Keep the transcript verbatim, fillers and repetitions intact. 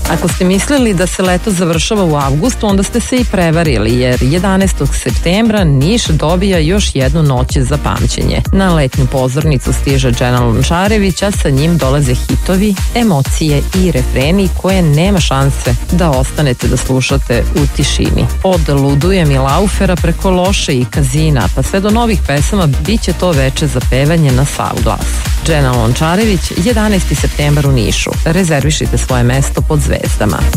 Ako ste mislili da se leto završava u avgustu, onda ste se i prevarili, jer jedanaestog septembra Niš dobija još jednu noć za pamćenje. Na letnju pozornicu stiže Dženan Lončarević, a sa njim dolaze hitovi, emocije i refreni koje nema šanse da ostanete da slušate u tišini. Od Ludujem i Laufera preko Loše i Kazina, pa sve do novih pesama, bit će to veče za pevanje na sav glas. Dženan Lončarević, jedanaesti septembar u Nišu. Rezervišite svoje mesto pod zvezdama.